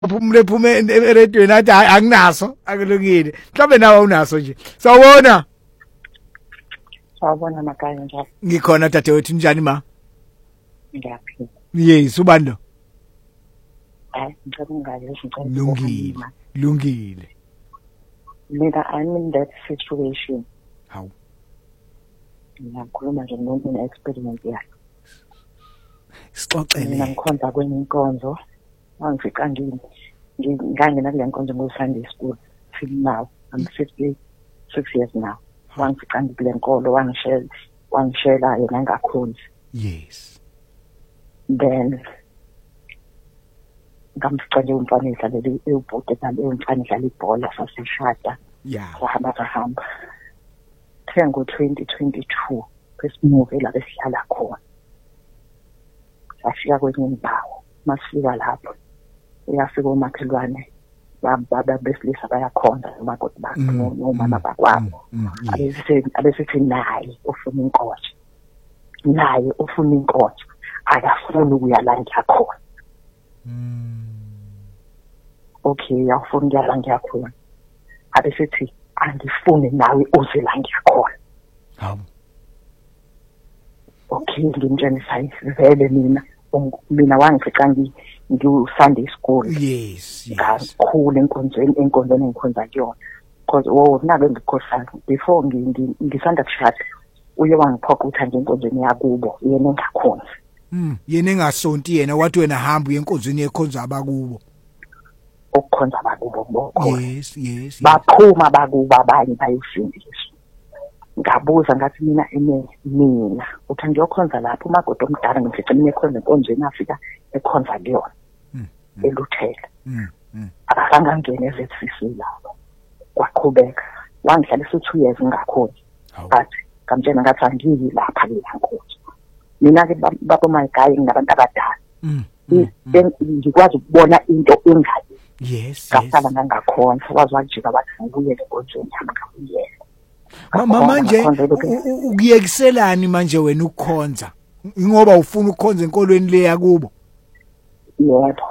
Phumule eredweni athi anginaso akulungile mhlawumbe nawe unaso nje sawubona Sawubona makaya njalo ngikhona dadewethu njani ma ngiyaphila yes ubani lo ngicela ungazi lungile mina I'm in that situation how ngiyakhuluma nje nomuntu ne-experience yakhe sixoxele mina ngikhonza kwenye inkonzo wangifika ngangena kule nkonzo ngo-Sunday school till now I'm 56 years now wangifika kule nkolo wangishela yena ngakhonzi yes then ngamfica nje umfana edlalele ubhuti nalo umfana edlala ibhola sasishada sahamba ngo-2022 kwesimuve la besihlala khona safika kwenye indawo masifika lapho uyafika umakhelwane besilisa bayakhonza nomakoti bakhe nomama bakwabo abesithi naye ufuna inkotsha akafuni ukuya la ngiyakhona okay uyafuna ukuya la ngiyakhona abesithi angifuni nawe uze la ngiyakhona okay ngimtshela vele mina wangifica ngiu-Sunday school yes kakhulu enkonzweni engikhonza kuyona because nabe ngikhohlana before ngisanda kushada uye wangiphoqa ukuthi ngenkonzweni yakubo yena engakhonzi yena engasonti yena wathi wena hamba yenkonzweni yekhonza abakubo ukukhonza abakubo bokho yes baphuma bakuba abanye bayofundiswa ngabuza ngathi mina uthi ngiyokhonza lapho umakoti omdala ngimfice mina ekhonza enkonzweni afika ekhonza kuyona eluthela akangangena ezethisi lapho kwaqhubeka wangihlalisa 2 years ngakhona but ngamtshela ngathi angiyi lapha ngiyankonzo mina ke baba mayigayi ngabantu abadala ngikwazi ukubona into engayi ngahlala ngangakhona wazi wajika bathi ngibuyele enkonzweni yami ngabuyela manje ukuyekiselani manje wena ukukhonza ngoba ufuna ukukhonza enkolweni le yakubo yebo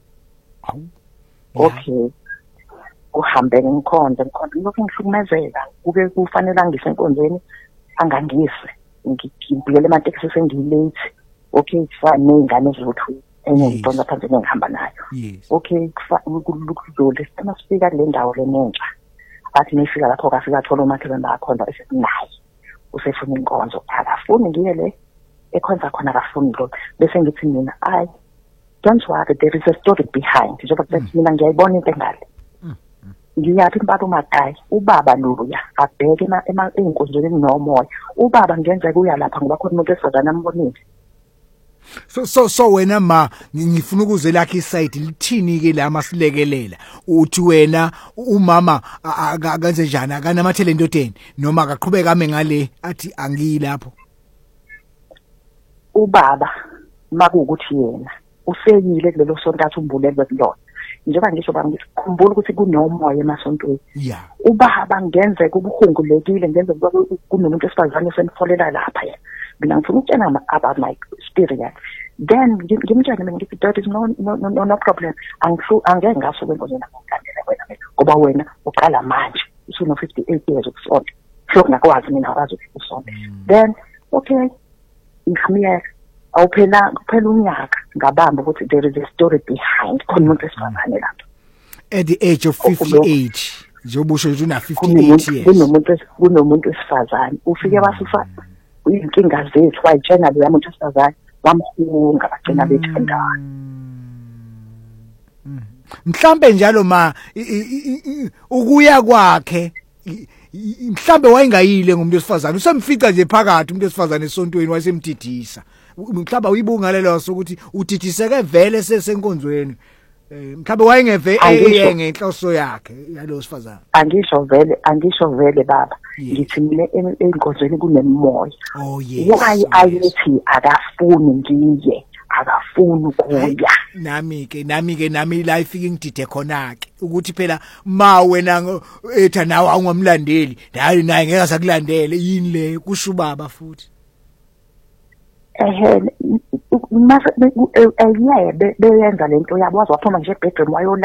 okay uhambe ngikhonza lokho ngihlukumezeka kube kufanele angisenkonzweni angangise ngibuyele emateksi sengilate okay fine nezingane zothu enye ngidonsa phansi ngihamba nayo okay kulukuzole sithana sifika kule ndawo lenentsha athi nifika lapho kafika thola umakhelwane bakhonza esethi naye usefuna inkonzo akafuni ngiye le ekhonza khona akafuni lo bese ngithi mina don't worry there is a story behind njengoba mina ngiyayibona into engale ngiyaphi impatho uMagayi ubaba luya abheke enkonzweni nomoya ubaba ngenzeka uya lapha ngoba khona umuntu esizana ambonile so wena ma ngifuna ukuze lakhe iside lithini ke la masilekelela uthi wena umama akanze njani akanamathele endodeni noma akaqhubeka ame ngale athi angiyilapho ubaba makuukuthi yena usekile kulelo sonto athi umbulelwe kulona njengoba ngisho bangikhumbula ukuthi kunomoya emasontweni ubaba ngenzeka ubuhungulekile ngenzeka kunomuntu esifazane senfolela lapha yena mina ngifuna ukutshela about my experience then ngimtshela mina ngithi that is no problem angeke ngasuke enkonzweni ngikandela wena ngoba wena uqala manje usuno 58 years ukusonto hloko ngakwazi mina wazi ukusonto then okay ngihamiya awuphela unyaka ngabamba ukuthi there is a story behind khona umuntu esifazane lapha at the age of 58 njobusho nje una 58 years kunomuntu esifazane ufike basufa inkinga zethu wayitshena lo yamuntu esifazane wamhunga bagcina bethandana mhlambe njalo ma ukuya kwakhe mhlambe wayengayile ngomuntu esifazane usemfica nje phakathi umuntu esifazane esontweni wasemdidisa mhlaba uyibungalela wasokuthi udidiseke vele sesenkonzweni mhlaba wayengeve ngenhloso yakhe yalo sifazana angisho vele baba ngithi mina enkonzweni kunemoya why ayithi akafuni ngiye akafuni ukuya nami la ifike ngidide khona ke ukuthi phela ma wena etha nawe angomlandeli naye ngeke asakulandele yini le kusho baba futhi mase beyenza lento yabo waze waphuma nje ebedroom